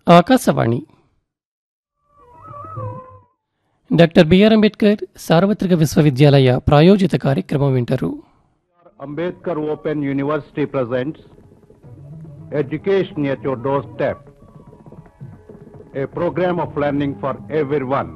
Akashvani doctor BR Ambedkar సార్వత్రిక విశ్వవిద్యాలయ ప్రాయోజిత కార్యక్రమం వింటారు. Ambedkar Open University presents Education at Your Doorstep, a program of learning for everyone.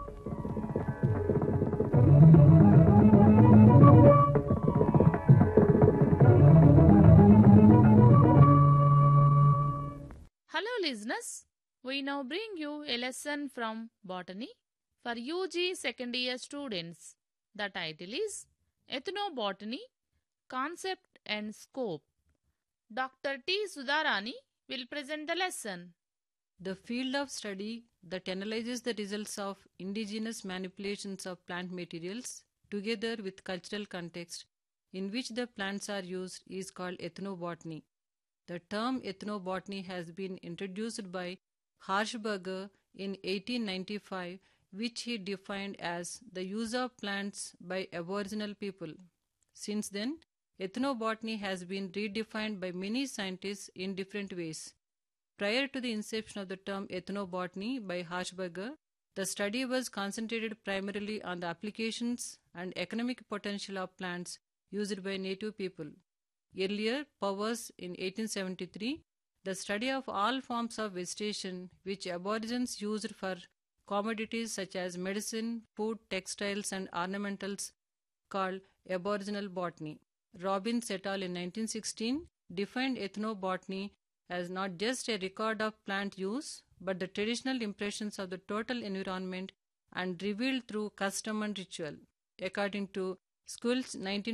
Hello listeners, we now bring you a lesson from Botany for UG second year students. The title is Ethnobotany, Concept and Scope. Dr. T. Sudharani will present the lesson. The field of study that analyzes the results of indigenous manipulations of plant materials together with cultural context in which the plants are used is called ethnobotany. The term ethnobotany has been introduced by Harshbarger in 1895, which he defined as the use of plants by Aboriginal people. Since then, ethnobotany has been redefined by many scientists in different ways. Prior to the inception of the term ethnobotany by Harshbarger, the study was concentrated primarily on the applications and economic potential of plants used by native people. Earlier, Powers in 1873, the study of all forms of vegetation which aborigines used for commodities such as medicine, food, textiles, and ornamentals called aboriginal botany. Robbins et al. In 1916 defined ethnobotany as not just a record of plant use, but the traditional impressions of the total environment and revealed through custom and ritual. According to Schultz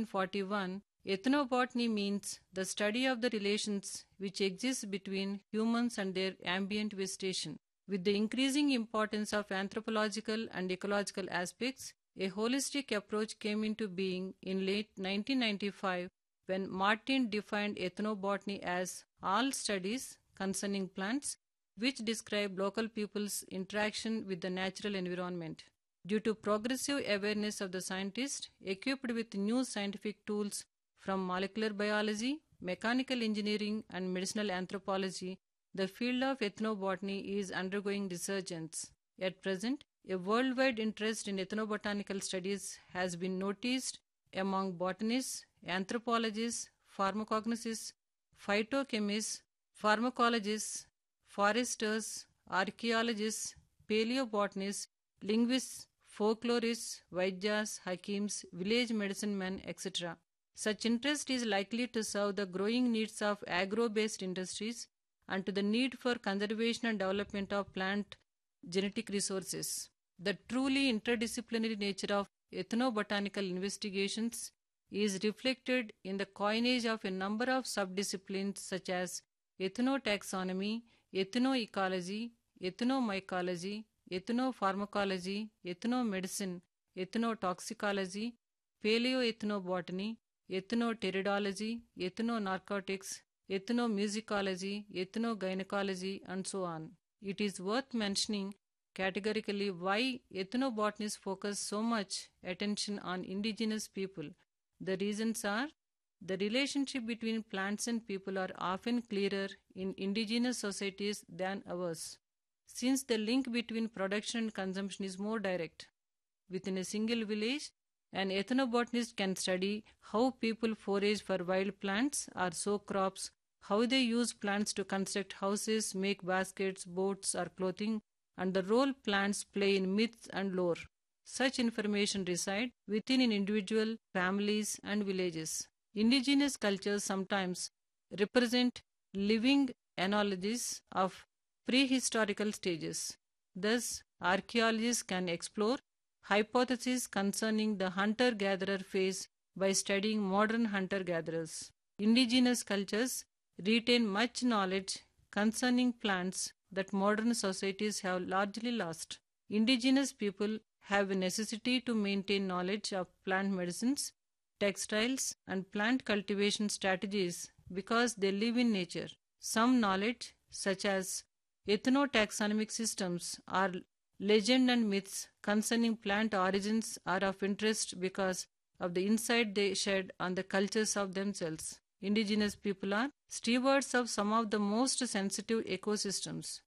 1941, ethnobotany means the study of the relations which exist between humans and their ambient vegetation. With the increasing importance of anthropological and ecological aspects, a holistic approach came into being in late 1995 when Martin defined ethnobotany as all studies concerning plants which describe local people's interaction with the natural environment. Due to progressive awareness of the scientist equipped with new scientific tools from molecular biology, mechanical engineering, and medicinal anthropology, the field of ethnobotany is undergoing resurgence. At present, a worldwide interest in ethnobotanical studies has been noticed among botanists, anthropologists, pharmacognosists, phytochemists, pharmacologists, foresters, archaeologists, paleobotanists, linguists, folklorists, vaidyas, hakims, village medicine men, etc. Such interest is likely to serve the growing needs of agro-based industries and to the need for conservation and development of plant genetic resources. The truly interdisciplinary nature of ethnobotanical investigations is reflected in the coinage of a number of subdisciplines such as ethnotaxonomy, ethnoecology, ethnomycology, ethnopharmacology, ethnomedicine, ethnotoxicology, paleoethnobotany, ethnoteridology, ethnonarcotics, ethnomusicology, ethnogynecology, and so on. It is worth mentioning categorically why ethnobotanists focus so much attention on indigenous people. The reasons are the relationship between plants and people are often clearer in indigenous societies than ours, since the link between production and consumption is more direct. Within a single village, an ethnobotanist can study how people forage for wild plants or sow crops, how they use plants to construct houses, make baskets, boats, or clothing, and the role plants play in myths and lore. Such information reside within an individual, families, and villages. Indigenous cultures sometimes represent living analogies of prehistorical stages. Thus, archaeologists can explore hypotheses concerning the hunter-gatherer phase by studying modern hunter-gatherers. Indigenous cultures retain much knowledge concerning plants that modern societies have largely lost. Indigenous people have a necessity to maintain knowledge of plant medicines, textiles, and plant cultivation strategies because they live in nature. Some knowledge, such as ethnotaxonomic systems, are legend and myths concerning plant origins are of interest because of the insight they shed on the cultures of themselves. Indigenous people are stewards of some of the most sensitive ecosystems.